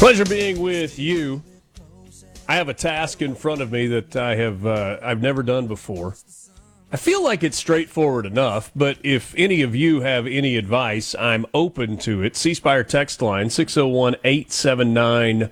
Pleasure being with you. I have a task in front of me that I've never done before. I feel like it's straightforward enough, but if any of you have any advice, I'm open to it. C Spire text line 601-879-4395.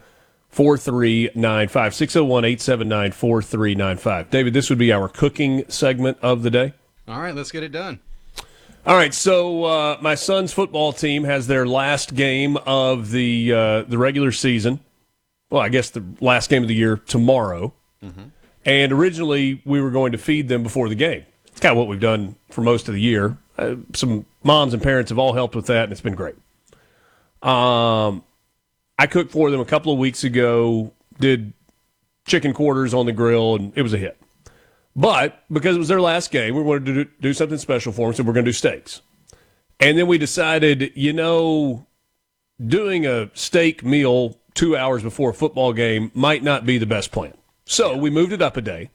601-879-4395. David, this would be our cooking segment of the day. All right, let's get it done. All right, so my son's football team has their last game of the regular season. Well, I guess the last game of the year tomorrow. Mm-hmm. And originally, we were going to feed them before the game. It's kind of what we've done for most of the year. Some moms and parents have all helped with that, and it's been great. I cooked for them a couple of weeks ago, did chicken quarters on the grill, and it was a hit. But because it was their last game, we wanted to do something special for them, so we're going to do steaks. And then we decided, doing a steak meal 2 hours before a football game might not be the best plan. So we moved it up a day.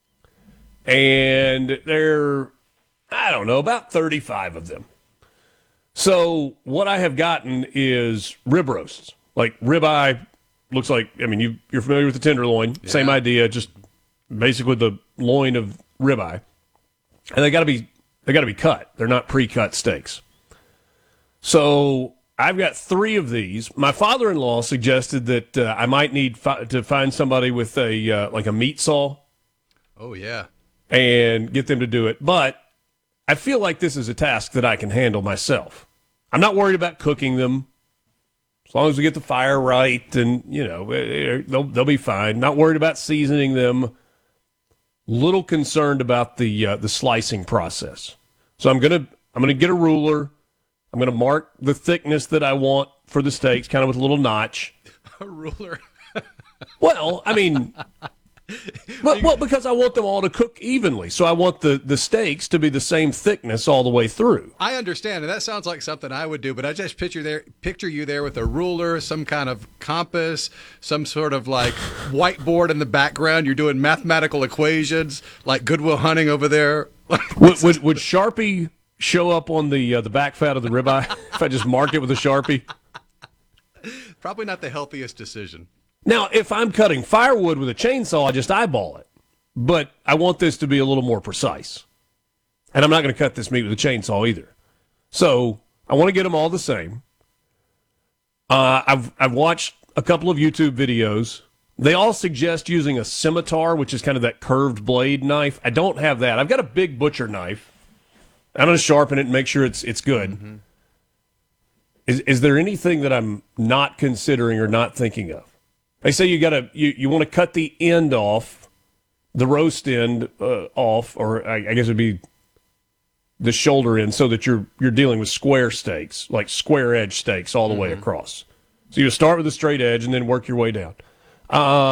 And there are, about 35 of them. So what I have gotten is rib roasts. Like ribeye looks like, you're familiar with the tenderloin. Yeah. Same idea, just basically the loin of ribeye. And they got to be cut. They're not pre-cut steaks. So I've got 3 of these. My father-in-law suggested that I might need to find somebody with a meat saw. Oh, yeah. And get them to do it. But I feel like this is a task that I can handle myself. I'm not worried about cooking them. As long as we get the fire right and, they'll be fine. Not worried about seasoning them. Little concerned about the slicing process. So I'm gonna get a ruler. I'm gonna mark the thickness that I want for the steaks, kind of with a little notch. A ruler. Well, because I want them all to cook evenly. So I want the steaks to be the same thickness all the way through. I understand, and that sounds like something I would do, but I just picture you there with a ruler, some kind of compass, some sort of like whiteboard in the background. You're doing mathematical equations, like Good Will Hunting over there. Would Sharpie show up on the back fat of the ribeye if I just mark it with a Sharpie? Probably not the healthiest decision. Now, if I'm cutting firewood with a chainsaw, I just eyeball it. But I want this to be a little more precise. And I'm not going to cut this meat with a chainsaw either. So I want to get them all the same. I've watched a couple of YouTube videos. They all suggest using a scimitar, which is kind of that curved blade knife. I don't have that. I've got a big butcher knife. I'm going to sharpen it and make sure it's good. Mm-hmm. Is there anything that I'm not considering or not thinking of? They say you want to cut the end off, the roast end off, or I guess it'd be the shoulder end, so that you're dealing with square steaks, like square edge steaks all the way across. So you start with a straight edge and then work your way down.